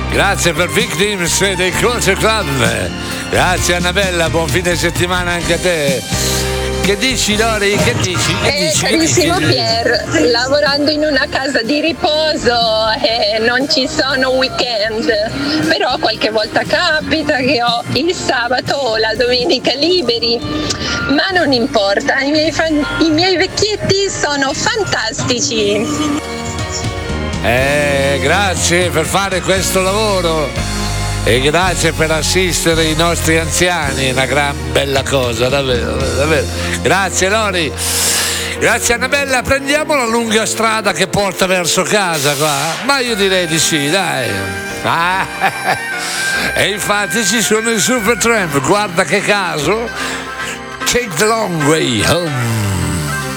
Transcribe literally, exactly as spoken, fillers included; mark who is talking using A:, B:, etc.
A: Grazie per Victims dei Croce Club. Grazie Annabella, buon fine settimana anche a te. Che dici Lori? Che dici? Che
B: Eh,
A: dici?
B: carissimo
A: Che dici?
B: Pier, lavorando in una casa di riposo e non ci sono weekend, però qualche volta capita che ho il sabato o la domenica liberi, ma non importa, i miei, fan- i miei vecchietti sono fantastici.
A: Eh, grazie per fare questo lavoro e grazie per assistere i nostri anziani, una gran bella cosa, davvero, davvero. Grazie Lori, grazie Annabella. Prendiamo la lunga strada che porta verso casa qua, ma io direi di sì, dai. Ah, e infatti ci sono i Supertramp, guarda che caso. Take the long way home.